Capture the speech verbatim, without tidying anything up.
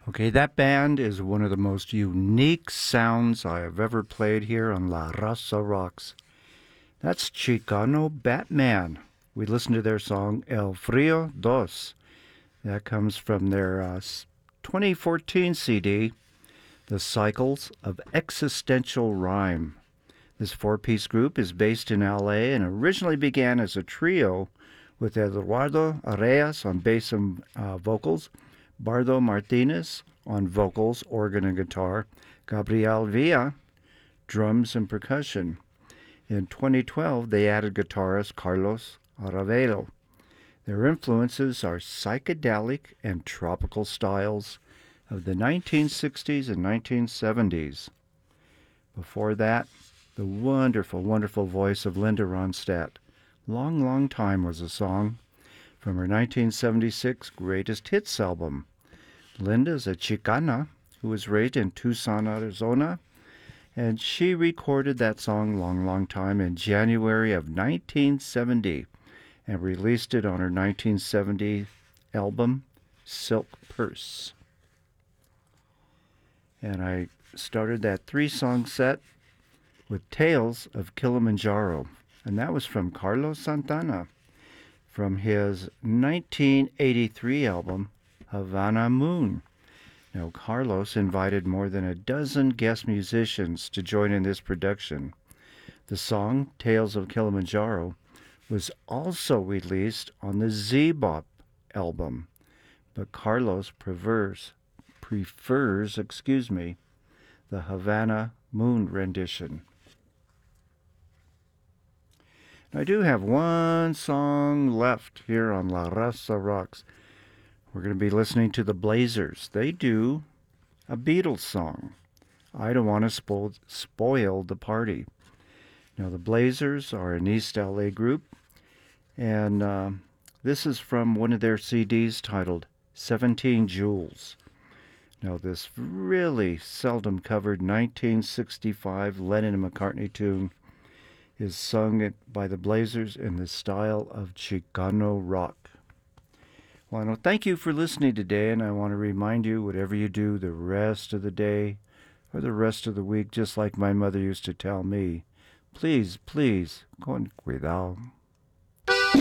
Okay, that band is one of the most unique sounds I have ever played here on La Raza Rocks. That's Chicano Batman. We listened to their song El Frio Dos. That comes from their uh, twenty fourteen C D, The Cycles of Existential Rhyme. This four piece group is based in L A and originally began as a trio with Eduardo Areas on bass and uh, vocals, Bardo Martinez on vocals, organ, and guitar, Gabriel Villa, drums and percussion. In twenty twelve, they added guitarist Carlos Aravelo. Their influences are psychedelic and tropical styles of the nineteen sixties and nineteen seventies. Before that, the wonderful, wonderful voice of Linda Ronstadt. Long, Long Time was a song from her nineteen seventy-six Greatest Hits album. Linda is a Chicana who was raised in Tucson, Arizona, and she recorded that song Long, Long Time in January of nineteen seventy and released it on her nineteen seventy album, Silk Purse. And I started that three-song set with Tales of Kilimanjaro, and that was from Carlos Santana from his nineteen eighty-three album, Havana Moon. Now, Carlos invited more than a dozen guest musicians to join in this production. The song, Tales of Kilimanjaro, was also released on the Z-Bop album, but Carlos prefers, prefers, excuse me, the Havana Moon rendition. I do have one song left here on La Raza Rocks. We're going to be listening to the Blazers. They do a Beatles song, I Don't Want to Spoil, Spoil the Party. Now, the Blazers are an East L A group, and uh, this is from one of their C Ds titled seventeen Jewels. Now, this really seldom covered nineteen sixty-five Lennon and McCartney tune is sung by the Blazers in the style of Chicano rock. Well, I want to thank you for listening today, and I want to remind you, whatever you do the rest of the day or the rest of the week, just like my mother used to tell me, please, please, con cuidado.